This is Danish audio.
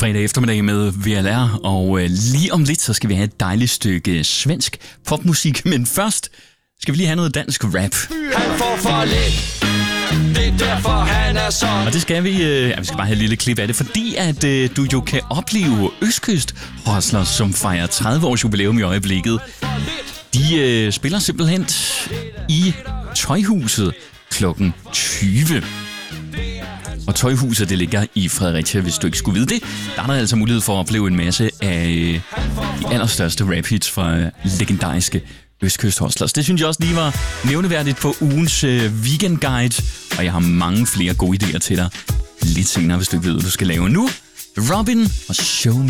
Fredag eftermiddag med VLR, og lige om lidt, så skal vi have et dejligt stykke svensk popmusik. Men først skal vi lige have noget dansk rap. Han får for lidt, det er derfor han er sådan. Og det skal vi, vi skal bare have et lille klip af det, fordi at du jo kan opleve Østkyst Hustlers, som fejrer 30 års jubilæum i øjeblikket. De spiller simpelthen i Tøjhuset klokken 20. Og Tøjhuset, det ligger i Fredericia, hvis du ikke skulle vide det. Der er der altså mulighed for at opleve en masse af de allerstørste rap-hits fra legendariske Østkyst Hustlers. Det synes jeg også lige var nævneværdigt på ugens weekendguide. Og jeg har mange flere gode idéer til dig lidt senere, hvis du ikke ved, hvad du skal lave nu. Robin og Show Me.